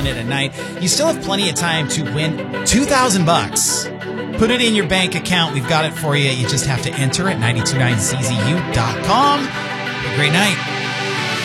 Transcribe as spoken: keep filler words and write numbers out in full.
it at night. You still have plenty of time to win two thousand bucks. Put it in your bank account. We've got it for you. You just have to enter at nine two nine C Z U dot com. Have a great night.